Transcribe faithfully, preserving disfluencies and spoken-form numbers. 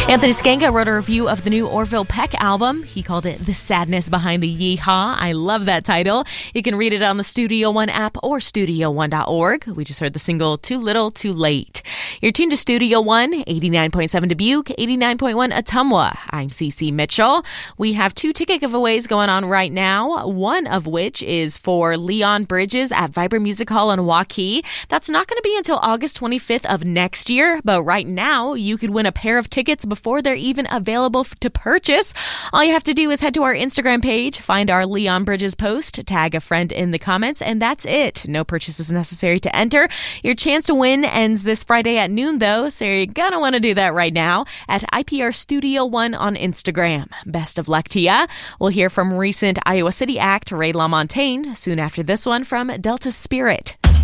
Anthony Scanca wrote a review of the new Orville Peck album. He called it The Sadness Behind the Yeehaw. I love that title. You can read it on the Studio One app or studio one dot org. We just heard the single Too Little, Too Late. You're tuned to Studio One, eighty-nine point seven Dubuque, eighty-nine point one Ottumwa. I'm Cece Mitchell. We have two ticket giveaways going on right now, one of which is for Leon Bridges at Vibrant Music Hall in Waukee. That's not going to be until August twenty-fifth of next year, but right now you could win a pair of tickets before they're even available to purchase. All you have to do is head to our Instagram page, find our Leon Bridges post, tag a friend in the comments, and that's it. No purchase is necessary to enter. Your chance to win ends this Friday at noon, though, so you're going to want to do that right now at I P R Studio One on Instagram. Best of luck to ya. We'll hear from recent Iowa City act Ray LaMontagne soon after this one from Delta Spirit.